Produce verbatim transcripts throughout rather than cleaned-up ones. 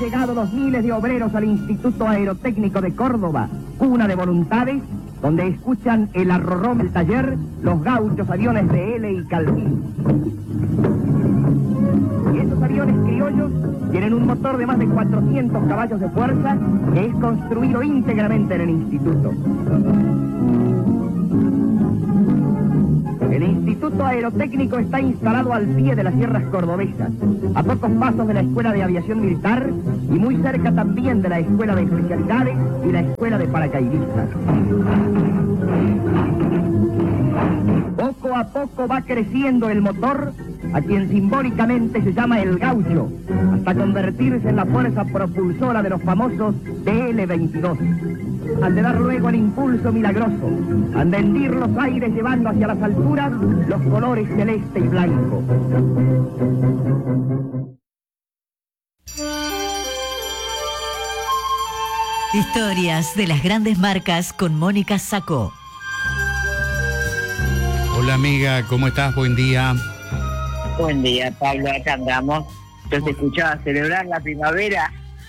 llegado los miles de obreros al Instituto Aerotécnico de Córdoba, cuna de voluntades, donde escuchan el arrorrón del taller, los gauchos aviones de L y Calvin. Y estos aviones criollos tienen un motor de más de cuatrocientos caballos de fuerza que es construido íntegramente en el instituto. El Instituto Aerotécnico está instalado al pie de las sierras cordobesas, a pocos pasos de la Escuela de Aviación Militar y muy cerca también de la Escuela de Especialidades y la Escuela de Paracaidistas. Poco a poco va creciendo el motor, a quien simbólicamente se llama el gaucho, hasta convertirse en la fuerza propulsora de los famosos D L veintidós. Han de dar luego el impulso milagroso, han de hendir los aires llevando hacia las alturas los colores celeste y blanco. Historias de las grandes marcas con Mónica Sacco. Hola amiga, ¿cómo estás? Buen día. Buen día, Pablo, acá andamos. Yo te escuchaba celebrar la primavera.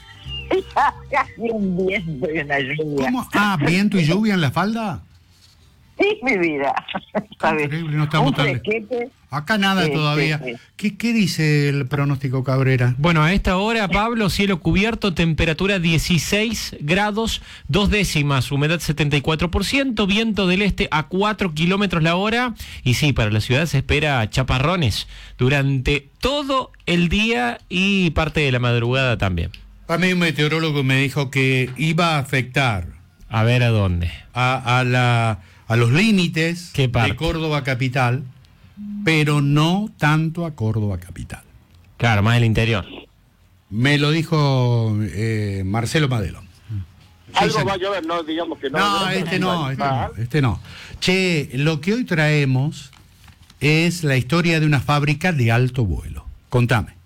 Casi un viento y una lluvia. ¿Cómo? Ah, ¿viento y lluvia en la falda? Sí, mi vida. Increíble, no estamos tan lejos. Acá nada sí, todavía. Sí, sí. ¿Qué, ¿Qué dice el pronóstico, Cabrera? Bueno, a esta hora, Pablo, cielo cubierto, temperatura dieciséis grados, dos décimas, humedad setenta y cuatro por ciento, viento del este a cuatro kilómetros la hora. Y sí, para la ciudad se espera chaparrones durante todo el día y parte de la madrugada también. A mí un meteorólogo me dijo que iba a afectar. A ver a dónde. A, a, la, a los límites de Córdoba capital, pero no tanto a Córdoba capital. Claro, más el interior. Me lo dijo eh, Marcelo Madelón. Algo va a llover, no digamos que no. No, este no, este no, este no. Che, lo que hoy traemos es la historia de una fábrica de alto vuelo. Contame.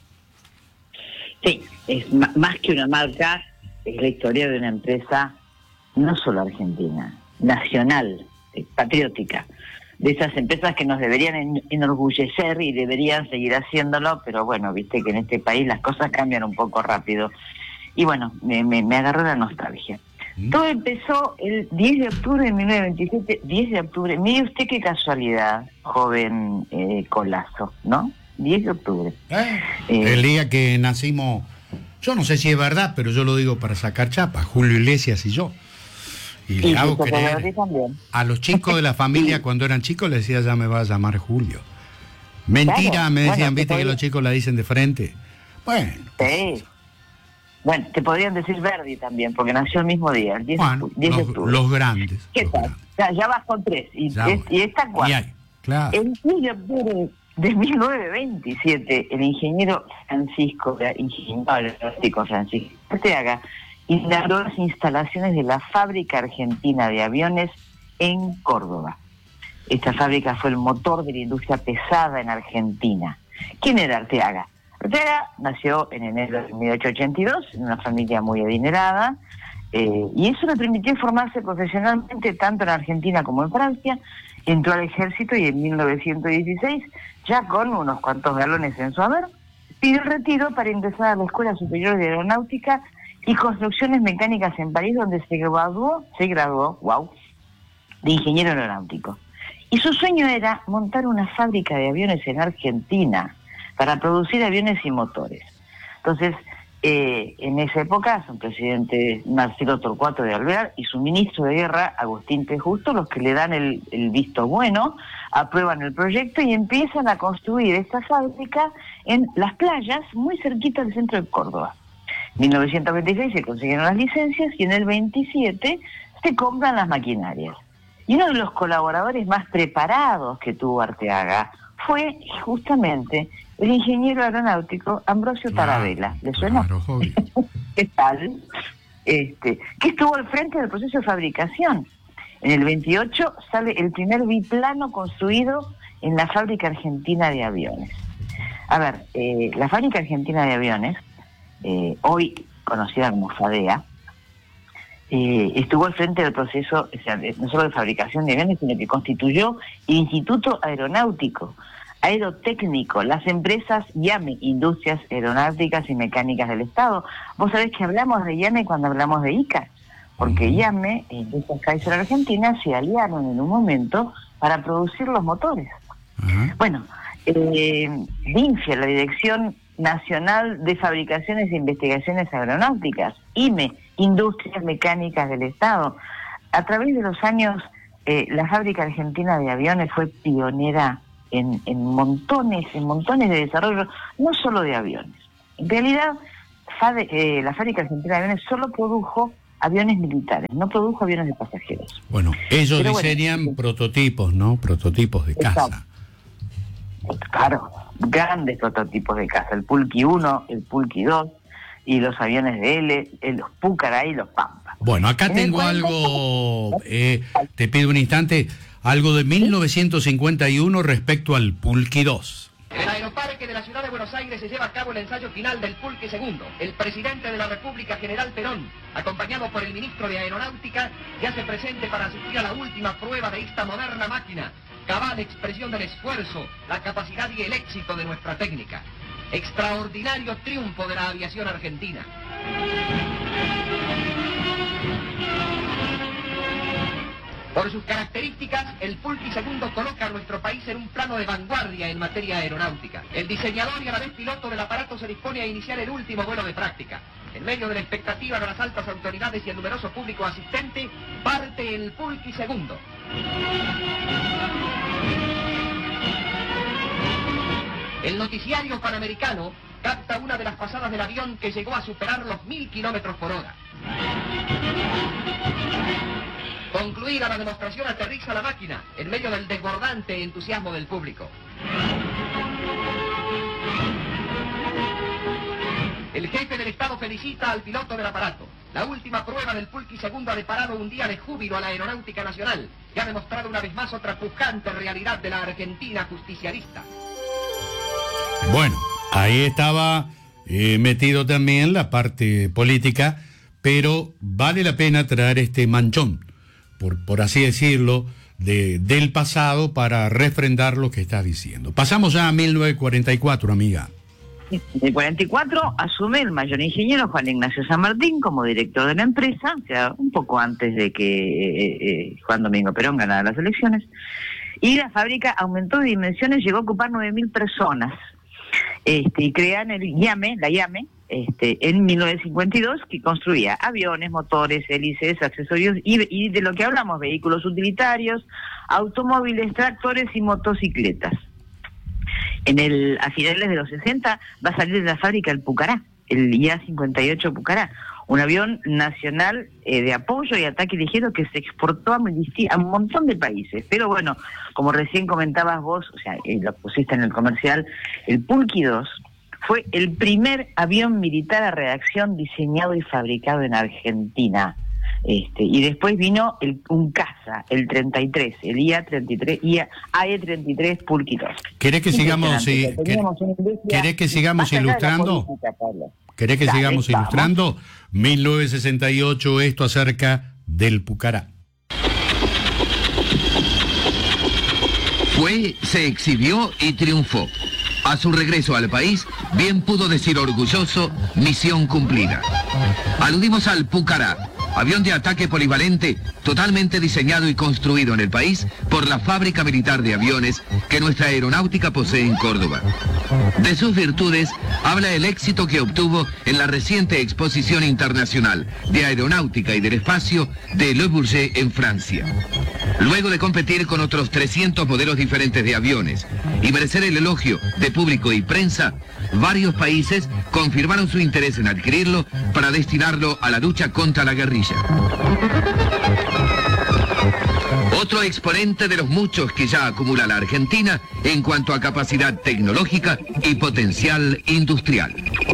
Sí, es m- más que una marca, es la historia de una empresa no solo argentina, nacional, eh, patriótica, de esas empresas que nos deberían en- enorgullecer y deberían seguir haciéndolo, pero bueno, viste que en este país las cosas cambian un poco rápido. Y bueno, me, me, me agarró la nostalgia. ¿Mm? Todo empezó el diez de octubre de mil novecientos veintisiete, diez de octubre, mire usted qué casualidad, joven eh, Colazo, ¿no? diez de octubre. ¿Eh? Eh, el día que nacimos, yo no sé si es verdad, pero yo lo digo para sacar chapa, Julio Iglesias y yo. Y le hago creer a los chicos de la familia, cuando eran chicos, les decía, ya me va a llamar Julio. Mentira, claro, me decían, bueno, viste podría... que los chicos la dicen de frente. Bueno. Sí. Bueno, te podrían decir Verdi también, porque nació el mismo día, el diez, bueno, diez los, de octubre. Los grandes. ¿Qué los tal? Grandes. Ya, ya vas con tres, y, ya, es, y esta cuatro. Y hay, claro. El diez de octubre de mil novecientos veintisiete, el ingeniero Francisco, ingeniero aeronáutico Francisco Arteaga, inauguró las instalaciones de la Fábrica Argentina de Aviones en Córdoba. Esta fábrica fue el motor de la industria pesada en Argentina. ¿Quién era Arteaga? Arteaga nació en enero de mil ochocientos ochenta y dos, en una familia muy adinerada, eh, y eso le permitió formarse profesionalmente tanto en Argentina como en Francia. Entró al ejército y en mil novecientos dieciséis, ya con unos cuantos galones en su haber, pidió el retiro para ingresar a la Escuela Superior de Aeronáutica y Construcciones Mecánicas en París, donde se graduó, se graduó, wow, de ingeniero aeronáutico. Y su sueño era montar una fábrica de aviones en Argentina para producir aviones y motores. Entonces, eh, en esa época, su presidente Marcelo Torcuato de Alvear y su ministro de Guerra, Agustín P. Justo, los que le dan el, el visto bueno, aprueban el proyecto y empiezan a construir esta fábrica en las playas, muy cerquita del centro de Córdoba. En mil novecientos veintiséis se consiguieron las licencias y en el veintisiete se compran las maquinarias. Y uno de los colaboradores más preparados que tuvo Arteaga fue justamente el ingeniero aeronáutico Ambrosio claro, Tarabella. ¿Le suena? Claro, ¿Qué tal? Este, que estuvo al frente del proceso de fabricación. En el veintiocho sale el primer biplano construido en la Fábrica Argentina de Aviones. A ver, eh, la Fábrica Argentina de Aviones, eh, hoy conocida como FADEA, eh, estuvo al frente del proceso, o sea, no solo de fabricación de aviones, sino que constituyó el Instituto Aeronáutico. aerotécnico, las empresas IAME, Industrias Aeronáuticas y Mecánicas del Estado. Vos sabés que hablamos de IAME cuando hablamos de ICA, porque IAME e Industrias Chrysler Argentina se aliaron en un momento para producir los motores. Uh-huh. Bueno, eh, DINFIA, la Dirección Nacional de Fabricaciones e Investigaciones Aeronáuticas, IME, Industrias Mecánicas del Estado. A través de los años, eh, la fábrica argentina de aviones fue pionera en, en montones, en montones de desarrollo, no solo de aviones. En realidad, Fade, eh, la fábrica argentina de aviones solo produjo aviones militares, no produjo aviones de pasajeros. Bueno, ellos Pero diseñan bueno, prototipos, ¿no? Prototipos de exacto. caza. Claro, grandes prototipos de caza, el Pulqui uno, el Pulqui dos, y los aviones de L, los Púcara y los Pampa. Bueno, acá tengo algo, eh, te pido un instante, algo de mil novecientos cincuenta y uno respecto al Pulqui dos. En el aeroparque de la ciudad de Buenos Aires se lleva a cabo el ensayo final del Pulqui segundo. El presidente de la República, General Perón, acompañado por el ministro de Aeronáutica, ya se presente para asistir a la última prueba de esta moderna máquina, cabal expresión del esfuerzo, la capacidad y el éxito de nuestra técnica. Extraordinario triunfo de la aviación argentina. Por sus características, el Pulqui segundo coloca a nuestro país en un plano de vanguardia en materia aeronáutica. El diseñador y a la vez piloto del aparato se dispone a iniciar el último vuelo de práctica. En medio de la expectativa de las altas autoridades y el numeroso público asistente, parte el Pulqui segundo. El noticiario panamericano capta una de las pasadas del avión que llegó a superar los mil kilómetros por hora. Concluida la demostración, aterriza la máquina en medio del desbordante entusiasmo del público. El jefe del Estado felicita al piloto del aparato. La última prueba del Pulqui segundo ha deparado un día de júbilo a la aeronáutica nacional y ha demostrado una vez más otra pujante realidad de la Argentina justicialista. Bueno, ahí estaba eh, metido también la parte política, pero vale la pena traer este manchón, por, por así decirlo, de, del pasado para refrendar lo que estás diciendo. Pasamos ya a mil novecientos cuarenta y cuatro, amiga. En el cuarenta y cuatro asume el mayor ingeniero Juan Ignacio San Martín como director de la empresa, o sea, un poco antes de que eh, eh, Juan Domingo Perón ganara las elecciones, y la fábrica aumentó de dimensiones, llegó a ocupar nueve mil personas. Este, y crean el IAME, la IAME, este, en mil novecientos cincuenta y dos, que construía aviones, motores, hélices, accesorios y, y de lo que hablamos, vehículos utilitarios, automóviles, tractores y motocicletas. En el, a finales de los sesenta va a salir de la fábrica el Pucará, el I A cincuenta y ocho Pucará, un avión nacional eh, de apoyo y ataque ligero que se exportó a, a un montón de países. Pero bueno, como recién comentabas vos, o sea, eh, lo pusiste en el comercial, el Pulqui dos fue el primer avión militar a reacción diseñado y fabricado en Argentina. Este, y después vino el, un caza, el treinta y tres, el I A treinta y tres, I A, A E treinta y tres Pulqui dos. ¿Querés que sigamos, y, ¿querés que sigamos ilustrando? ¿Querés que Dale, sigamos vamos. ilustrando? mil novecientos sesenta y ocho, esto acerca del Pucará. Fue, se exhibió y triunfó. A su regreso al país, bien pudo decir orgulloso, misión cumplida. Aludimos al Pucará, avión de ataque polivalente, totalmente diseñado y construido en el país por la fábrica militar de aviones que nuestra aeronáutica posee en Córdoba. De sus virtudes habla el éxito que obtuvo en la reciente exposición internacional de aeronáutica y del espacio de Le Bourget en Francia. Luego de competir con otros trescientos modelos diferentes de aviones y merecer el elogio de público y prensa, varios países confirmaron su interés en adquirirlo para destinarlo a la lucha contra la guerrilla. Otro exponente de los muchos que ya acumula la Argentina en cuanto a capacidad tecnológica y potencial industrial.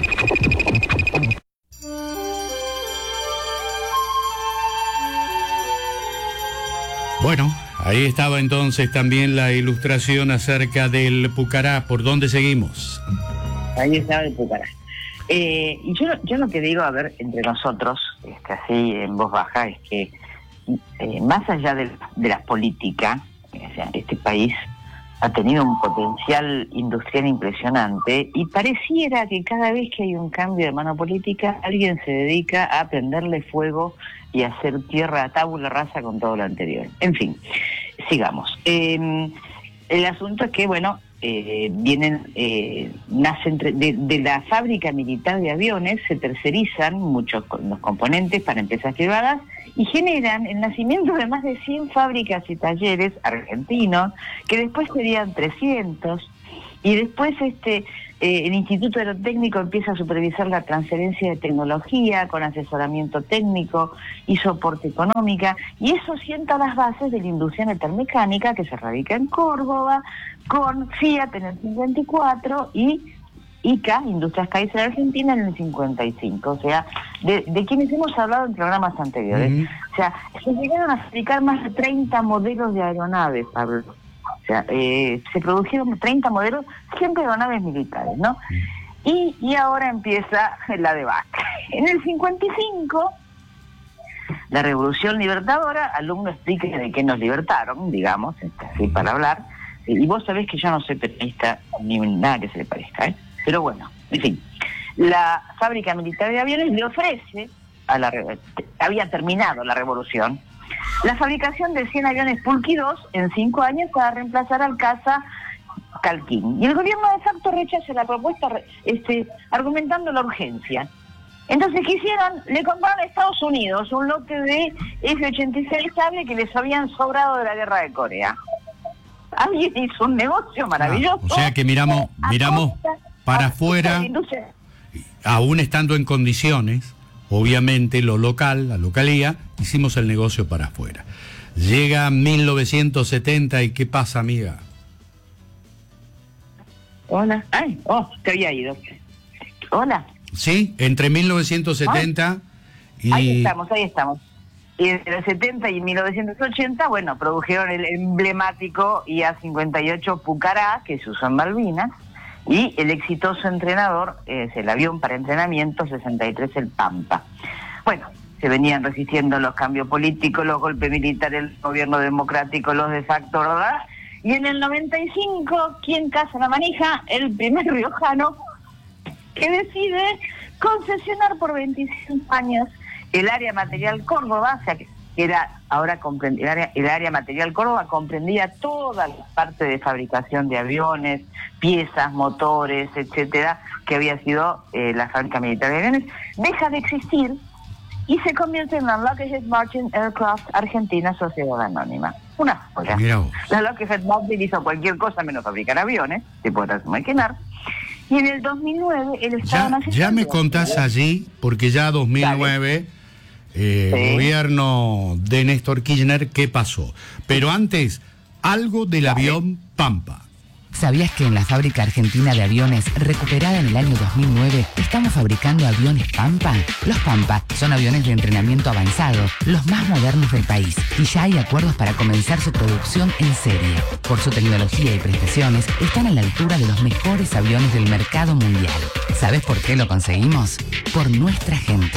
Bueno, ahí estaba entonces también la ilustración acerca del Pucará. ¿Por dónde seguimos? Ahí estaba el Pucará. Eh, y yo, yo lo que digo, a ver, entre nosotros, este, así en voz baja, es que eh, más allá de, de la política, o sea, este país ha tenido un potencial industrial impresionante y pareciera que cada vez que hay un cambio de mano política, alguien se dedica a prenderle fuego y a hacer tierra a tabula rasa con todo lo anterior. En fin, sigamos. Eh, el asunto es que, bueno, eh, vienen, eh, nacen de, de la fábrica militar de aviones, se tercerizan muchos los componentes para empresas privadas y generan el nacimiento de más de cien fábricas y talleres argentinos, que después serían trescientos, y después este eh, el Instituto Aerotécnico empieza a supervisar la transferencia de tecnología con asesoramiento técnico y soporte económica, y eso sienta las bases de la industria metalmecánica que se radica en Córdoba, con Fiat en el cincuenta y cuatro y I C A, Industrias Kaiser Argentina, en el cincuenta y cinco, o sea, de, de quienes hemos hablado en programas anteriores. Uh-huh. O sea, se llegaron a fabricar más de treinta modelos de aeronaves, Pablo. O sea, eh, se produjeron treinta modelos, siempre aeronaves militares, ¿no? Y, y ahora empieza la debacle. En el cincuenta y cinco, la Revolución Libertadora, alumno explique de qué nos libertaron, digamos, así para hablar, y vos sabés que yo no soy peronista ni nada que se le parezca, ¿eh? Pero bueno, en fin, la fábrica militar de aviones le ofrece, a la había terminado la revolución, la fabricación de cien aviones Pulqui dos en cinco años para reemplazar al caza Calquín. Y el gobierno de facto rechaza la propuesta este, argumentando la urgencia. Entonces, ¿qué hicieron? Le compraron a Estados Unidos un lote de F ochenta y seis Sable que les habían sobrado de la guerra de Corea. Alguien hizo un negocio maravilloso. Ah, o sea que miramos, miramos para afuera, aún estando en condiciones, obviamente lo local, la localía, hicimos el negocio para afuera. Llega mil novecientos setenta y ¿qué pasa, amiga? Hola. Ay, oh, te había ido. Hola. Sí, entre mil novecientos setenta Ay. y... Ahí estamos, ahí estamos. Y entre el setenta y mil novecientos ochenta, bueno, produjeron el emblemático I A cincuenta y ocho Pucará, que se usó en Malvinas, y el exitoso entrenador, es el avión para entrenamiento sesenta y tres, el Pampa. Bueno, se venían resistiendo los cambios políticos, los golpes militares, el gobierno democrático, los de facto, ¿verdad? Y en el noventa y cinco, ¿quién caza la manija? El primer riojano, que decide concesionar por veinticinco años el área material Córdoba, o sea que era ahora comprendía, el área, el área material Córdoba comprendía toda la parte de fabricación de aviones, piezas, motores, etcétera, que había sido eh, la fábrica militar de aviones, deja de existir y se convierte en la Lockheed Martin Aircraft Argentina Sociedad Anónima. Una joya. La Lockheed Martin hizo cualquier cosa menos fabricar aviones, te podrás imaginar. Y en el dos mil nueve el Estado ya, Nacional... Ya me contás allí, porque ya dos mil nueve... Eh, sí. Gobierno de Néstor Kirchner, ¿qué pasó? Pero antes, algo del avión Pampa. ¿Sabías que en la fábrica argentina de aviones, recuperada en el año dos mil nueve, estamos fabricando aviones Pampa? Los Pampa son aviones de entrenamiento avanzado, los más modernos del país, y ya hay acuerdos para comenzar su producción en serie. Por su tecnología y prestaciones, están a la altura de los mejores aviones del mercado mundial. ¿Sabes por qué lo conseguimos? Por nuestra gente.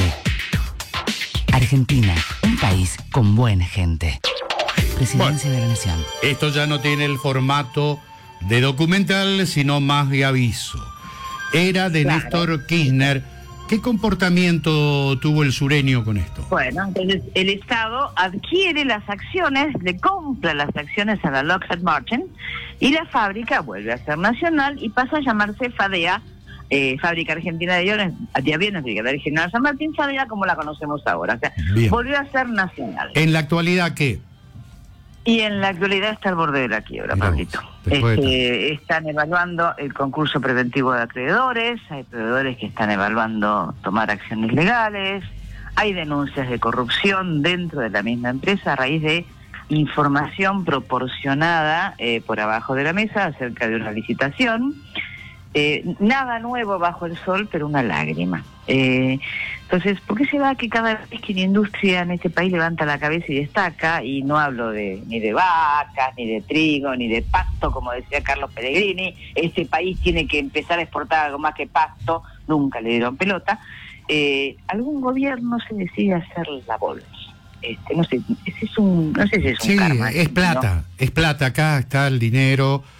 Argentina, un país con buena gente. Presidencia bueno, de la Nación. Esto ya no tiene el formato de documental, sino más de aviso. Era de claro. Néstor Kirchner. ¿Qué comportamiento tuvo el sureño con esto? Bueno, entonces el Estado adquiere las acciones, le compra las acciones a la Lockheed Martin y la fábrica vuelve a ser nacional y pasa a llamarse FADEA, Eh, Fábrica Argentina de Aviones, de Aviones Brigadier General San Martín, Fábrica como la conocemos ahora. O sea, bien. Volvió a ser nacional. ¿En la actualidad qué? Y en la actualidad está al borde de la quiebra, Pablito. Este, están evaluando el concurso preventivo de acreedores, hay acreedores que están evaluando tomar acciones legales, hay denuncias de corrupción dentro de la misma empresa a raíz de información proporcionada eh, por abajo de la mesa acerca de una licitación. Eh, nada nuevo bajo el sol, pero una lágrima. Eh, entonces, ¿por qué se da que cada vez que la industria en este país levanta la cabeza y destaca, y no hablo de ni de vacas, ni de trigo, ni de pasto, como decía Carlos Pellegrini, este país tiene que empezar a exportar algo más que pasto, nunca le dieron pelota, eh, algún gobierno se decide a hacer la bolsa? Este, no sé, ese es un, no sé si es un sí, karma. es plata, ¿no? Es plata, acá está el dinero.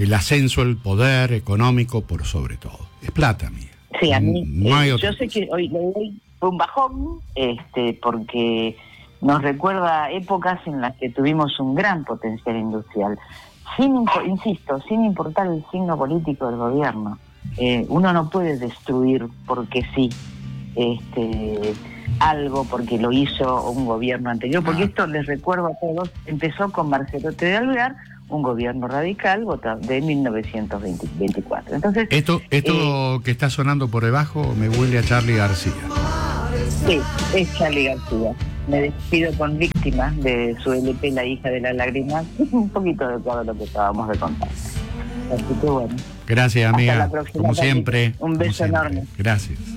el ascenso, el poder económico por sobre todo. Es plata, mía. Sí, a mí, no hay eh, otra yo sé cosa. que hoy le doy un bajón, este, porque nos recuerda épocas en las que tuvimos un gran potencial industrial. Sin, impo- insisto, sin importar el signo político del gobierno. Eh, uno no puede destruir porque sí este, algo, porque lo hizo un gobierno anterior, porque esto, les recuerdo a todos, empezó con Marcelo T. de Alvear, un gobierno radical votado de mil novecientos veinticuatro. Entonces, Esto, esto eh, que está sonando por debajo me huele a Charly García. sí, es Charly García. Me despido con Víctimas de su L P La hija de la lágrima, un poquito de todo lo que acabamos de contar. Así que bueno. Gracias, Hasta amiga. la próxima, Como Patricia. siempre. Un beso como siempre. enorme. Gracias.